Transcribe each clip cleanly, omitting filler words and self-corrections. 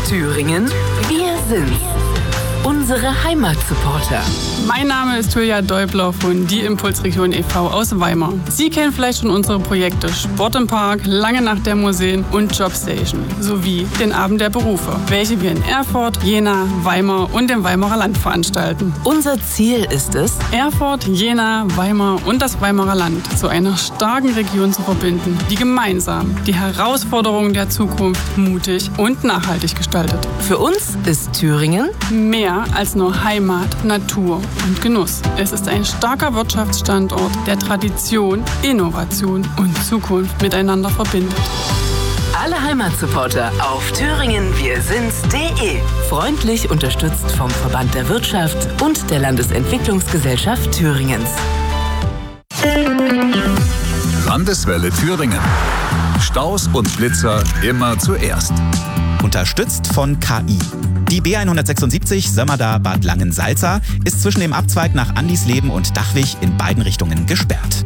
Thüringen, wir sind's. Unsere Heimatsupporter. Mein Name ist Julia Deubler von Die Impulsregion e.V. aus Weimar. Sie kennen vielleicht schon unsere Projekte Sport im Park, Lange Nacht der Museen und Jobstation sowie den Abend der Berufe, welche wir in Erfurt, Jena, Weimar und dem Weimarer Land veranstalten. Unser Ziel ist es, Erfurt, Jena, Weimar und das Weimarer Land zu einer starken Region zu verbinden, die gemeinsam die Herausforderungen der Zukunft mutig und nachhaltig gestaltet. Für uns ist Thüringen mehr als nur Heimat, Natur und Genuss. Es ist ein starker Wirtschaftsstandort, der Tradition, Innovation und Zukunft miteinander verbindet. Alle Heimatsupporter auf thüringenwirsind's.de. Freundlich unterstützt vom Verband der Wirtschaft und der Landesentwicklungsgesellschaft Thüringens. Landeswelle Thüringen. Staus und Blitzer immer zuerst. Unterstützt von KI. Die B176 Sömmerda-Bad Langensalza ist zwischen dem Abzweig nach Andisleben und Dachwig in beiden Richtungen gesperrt.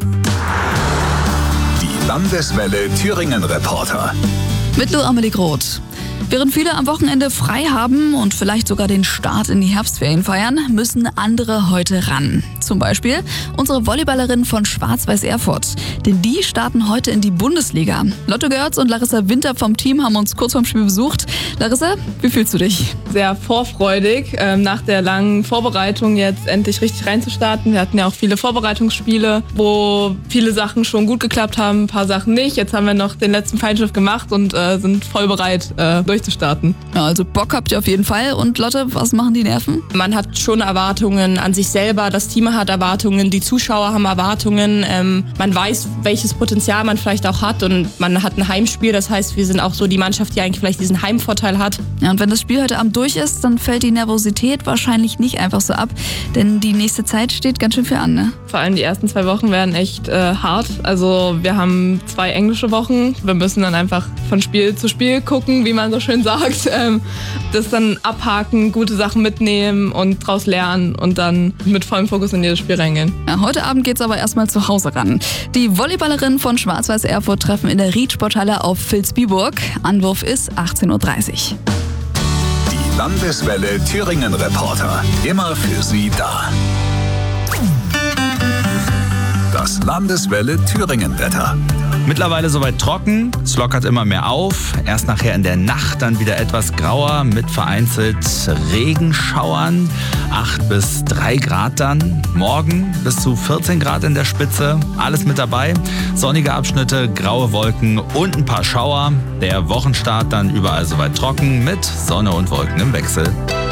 Die Landeswelle Thüringen Reporter. Mit Lou Amelie Groth. Während viele am Wochenende frei haben und vielleicht sogar den Start in die Herbstferien feiern, müssen andere heute ran. Zum Beispiel unsere Volleyballerinnen von Schwarz-Weiß Erfurt. Denn die starten heute in die Bundesliga. Lotte Görz und Larissa Winter vom Team haben uns kurz vorm Spiel besucht. Larissa, wie fühlst du dich? Sehr vorfreudig, nach der langen Vorbereitung jetzt endlich richtig reinzustarten. Wir hatten ja auch viele Vorbereitungsspiele, wo viele Sachen schon gut geklappt haben, ein paar Sachen nicht. Jetzt haben wir noch den letzten Feinschliff gemacht und sind voll bereit, durchzustarten. Ja, also Bock habt ihr auf jeden Fall. Und Lotte, was machen die Nerven? Man hat schon Erwartungen an sich selber, das Team hat Erwartungen, die Zuschauer haben Erwartungen. Man weiß, welches Potenzial man vielleicht auch hat und man hat ein Heimspiel. Das heißt, wir sind auch so die Mannschaft, die eigentlich vielleicht diesen Heimvorteil hat. Ja, und wenn das Spiel heute Abend durch ist, dann fällt die Nervosität wahrscheinlich nicht einfach so ab. Denn die nächste Zeit steht ganz schön viel an, ne? Vor allem die ersten 2 Wochen werden echt hart. Also wir haben 2 englische Wochen. Wir müssen dann einfach von Spiel zu Spiel gucken, wie man so schön sagt. Das dann abhaken, gute Sachen mitnehmen und draus lernen und dann mit vollem Fokus in jedes Spiel reingehen. Ja, heute Abend geht's aber erstmal zu Hause ran. Die Volleyballerinnen von Schwarz-Weiß Erfurt treffen in der Ried-Sporthalle auf Vilsbiburg. Anwurf ist 18:30 Uhr. Die Landeswelle Thüringen Reporter. Immer für Sie da. Das Landeswelle Thüringen Wetter. Mittlerweile soweit trocken, es lockert immer mehr auf. Erst nachher in der Nacht dann wieder etwas grauer mit vereinzelt Regenschauern. 8 bis 3 Grad dann. Morgen bis zu 14 Grad in der Spitze. Alles mit dabei. Sonnige Abschnitte, graue Wolken und ein paar Schauer. Der Wochenstart dann überall soweit trocken mit Sonne und Wolken im Wechsel.